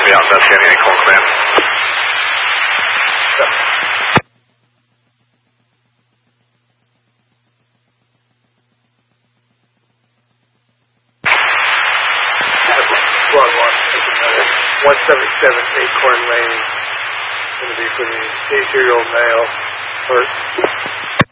be out investigating Acorn Command. Squad 1, 177 Acorn Lane. Going to be for the 8-year-old male.